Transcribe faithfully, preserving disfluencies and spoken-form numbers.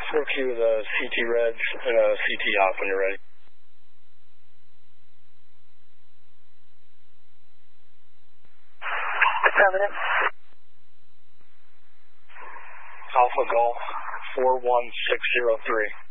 We'll cue the C T reds and a C T off when you're ready. Affirmative. Alpha Golf four one six zero three.